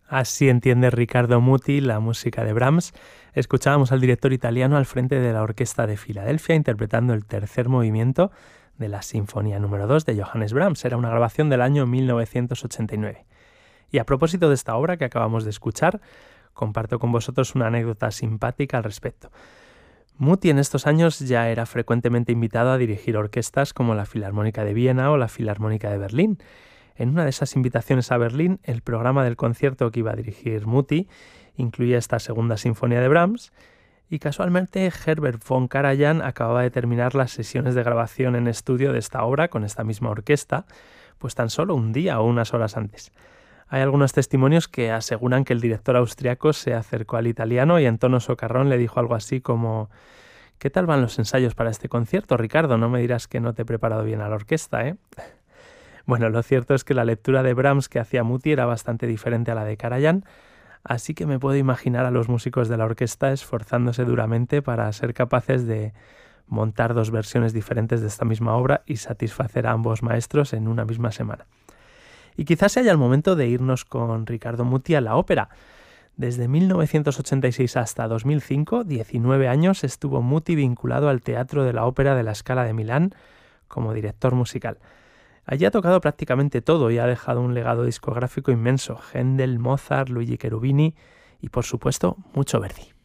Así entiende Riccardo Muti la música de Brahms. Escuchábamos al director italiano al frente de la Orquesta de Filadelfia interpretando el tercer movimiento de la Sinfonía número 2 de Johannes Brahms. Era una grabación del año 1989. Y a propósito de esta obra que acabamos de escuchar, comparto con vosotros una anécdota simpática al respecto. Muti en estos años ya era frecuentemente invitado a dirigir orquestas como la Filarmónica de Viena o la Filarmónica de Berlín. En una de esas invitaciones a Berlín, el programa del concierto que iba a dirigir Muti incluía esta segunda sinfonía de Brahms y casualmente Herbert von Karajan acababa de terminar las sesiones de grabación en estudio de esta obra con esta misma orquesta, pues tan solo un día o unas horas antes. Hay algunos testimonios que aseguran que el director austriaco se acercó al italiano y en tono socarrón le dijo algo así como: ¿qué tal van los ensayos para este concierto, Ricardo? No me dirás que no te he preparado bien a la orquesta, ¿eh? Bueno, lo cierto es que la lectura de Brahms que hacía Muti era bastante diferente a la de Karajan, así que me puedo imaginar a los músicos de la orquesta esforzándose duramente para ser capaces de montar dos versiones diferentes de esta misma obra y satisfacer a ambos maestros en una misma semana. Y quizás sea ya el momento de irnos con Riccardo Muti a la ópera. Desde 1986 hasta 2005, 19 años, estuvo Muti vinculado al Teatro de la Ópera de la Scala de Milán como director musical. Allí ha tocado prácticamente todo y ha dejado un legado discográfico inmenso: Händel, Mozart, Luigi Cherubini y, por supuesto, mucho Verdi.